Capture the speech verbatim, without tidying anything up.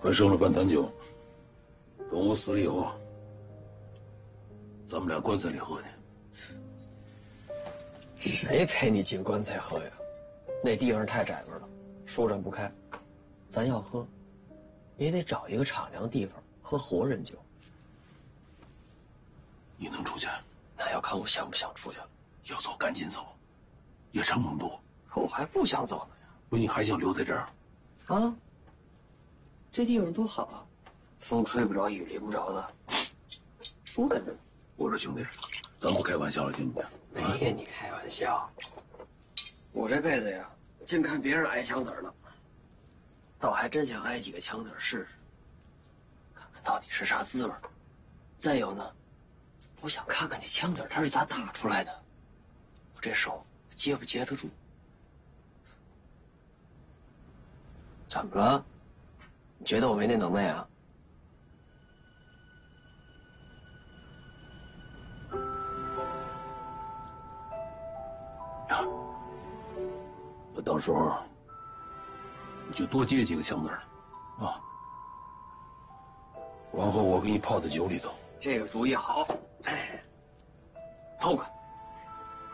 还剩了半坛酒，等我死了以后，咱们俩棺材里喝去。 谁陪你进棺材喝呀？那地方太窄门了，舒展不开。咱要喝，也得找一个敞亮地方喝活人酒。 你能出去？ 那要看我想不想出去了。 要走赶紧走，夜长梦多。 可我还不想走呢呀。 不，你还想留在这儿？ 啊，这地方多好啊，风吹不着，雨淋不着的，舒坦着呢。 我说兄弟，咱不开玩笑了，行不行？ 没跟你开玩笑，我这辈子呀，净看别人挨枪子儿了，倒还真想挨几个枪子儿试试，看看到底是啥滋味儿。再有呢，我想看看那枪子儿它是咋打出来的，我这手接不接得住。怎么了？你觉得我没那能耐啊？ 呀，那到时候你就多接几个枪子儿，啊，然后我给你泡在酒里头。 这个主意好，哎，偷个。